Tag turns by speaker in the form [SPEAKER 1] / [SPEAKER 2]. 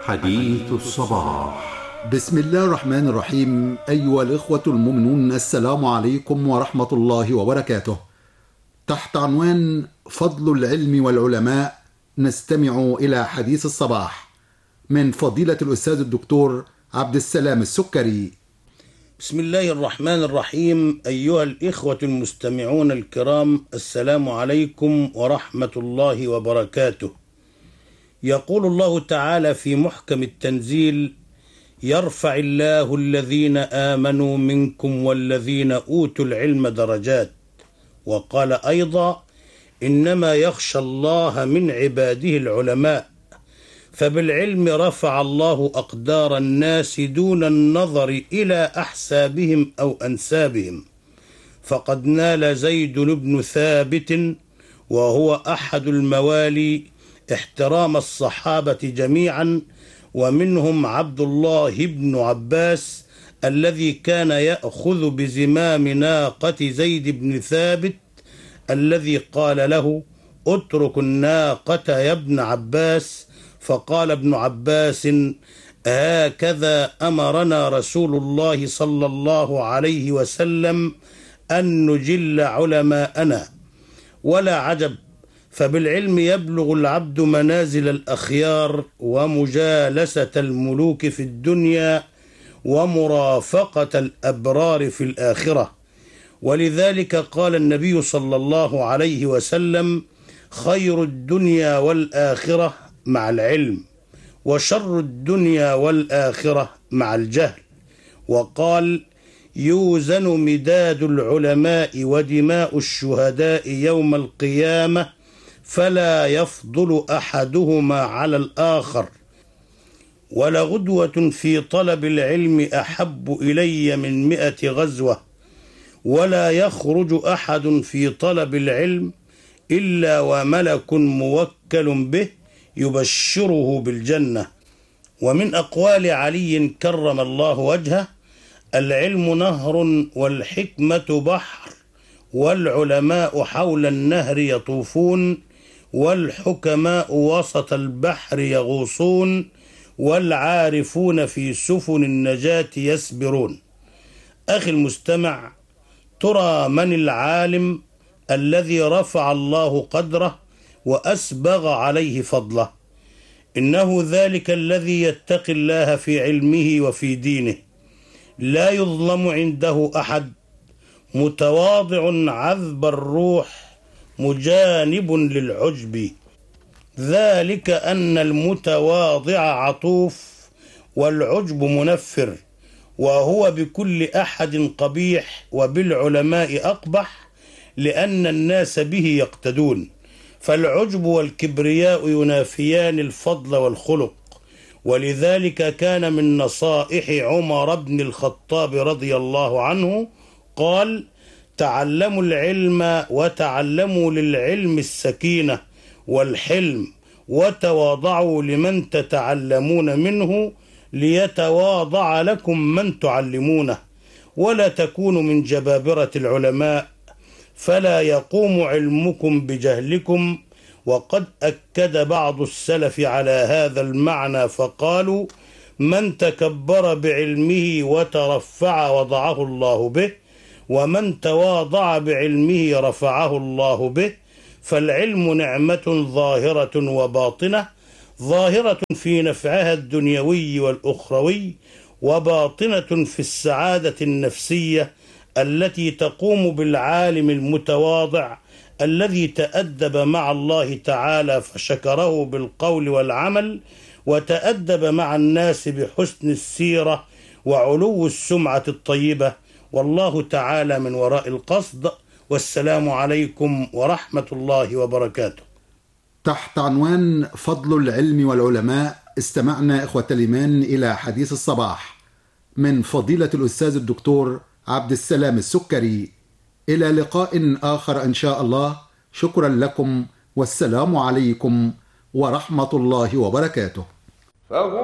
[SPEAKER 1] حديث الصباح.
[SPEAKER 2] بسم الله الرحمن الرحيم. أيها الإخوة المؤمنون، السلام عليكم ورحمة الله وبركاته. تحت عنوان فضل العلم والعلماء نستمع إلى حديث الصباح من فضيلة الأستاذ الدكتور عبد السلام السكري.
[SPEAKER 3] بسم الله الرحمن الرحيم. أيها الإخوة المستمعون الكرام، السلام عليكم ورحمة الله وبركاته. يقول الله تعالى في محكم التنزيل: يرفع الله الذين آمنوا منكم والذين أوتوا العلم درجات. وقال أيضا: إنما يخشى الله من عباده العلماء. فبالعلم رفع الله أقدار الناس دون النظر إلى أحسابهم أو أنسابهم. فقد نال زيد بن ثابت وهو أحد الموالي احترام الصحابة جميعا، ومنهم عبد الله بن عباس الذي كان يأخذ بزمام ناقة زيد بن ثابت، الذي قال له: اترك الناقة يا ابن عباس. فقال ابن عباس: هكذا أمرنا رسول الله صلى الله عليه وسلم أن نجل علماءنا. ولا عجب، فبالعلم يبلغ العبد منازل الأخيار ومجالسة الملوك في الدنيا ومرافقة الأبرار في الآخرة. ولذلك قال النبي صلى الله عليه وسلم: خير الدنيا والآخرة مع العلم، وشر الدنيا والآخرة مع الجهل. وقال: يوزن مداد العلماء ودماء الشهداء يوم القيامة، فلا يفضل أحدهما على الآخر. ولغدوة في طلب العلم أحب إلي من 100 غزوة. ولا يخرج أحد في طلب العلم إلا وملك موكل به يبشره بالجنة. ومن أقوال علي كرم الله وجهه: العلم نهر والحكمة بحر، والعلماء حول النهر يطوفون، والحكماء وسط البحر يغوصون، والعارفون في سفن النجاة يسبرون. أخي المستمع، ترى من العالم الذي رفع الله قدره وأسبغ عليه فضله؟ إنه ذلك الذي يتقي الله في علمه وفي دينه، لا يظلم عنده أحد، متواضع عذب الروح، مجانب للعجب. ذلك أن المتواضع عطوف والعجب منفر، وهو بكل أحد قبيح، وبالعلماء أقبح، لأن الناس به يقتدون. فالعجب والكبرياء ينافيان الفضل والخلق. ولذلك كان من نصائح عمر بن الخطاب رضي الله عنه قال: تعلموا العلم وتعلموا للعلم السكينة والحلم، وتواضعوا لمن تتعلمون منه ليتواضع لكم من تعلمونه. ولا تكونوا من جبابرة العلماء، فلا يقوم علمكم بجهلكم. وقد أكد بعض السلف على هذا المعنى فقالوا: من تكبر بعلمه وترفع وضعه الله به، ومن تواضع بعلمه رفعه الله به. فالعلم نعمة ظاهرة وباطنة، ظاهرة في نفعها الدنيوي والأخروي، وباطنة في السعادة النفسية التي تقوم بالعالم المتواضع الذي تأدب مع الله تعالى فشكره بالقول والعمل، وتأدب مع الناس بحسن السيرة وعلو السمعة الطيبة. والله تعالى من وراء القصد. والسلام عليكم ورحمة الله وبركاته.
[SPEAKER 2] تحت عنوان فضل العلم والعلماء استمعنا إخوة الإيمان إلى حديث الصباح من فضيلة الأستاذ الدكتور عبد السلام السكري. إلى لقاء آخر إن شاء الله. شكرا لكم، والسلام عليكم ورحمة الله وبركاته.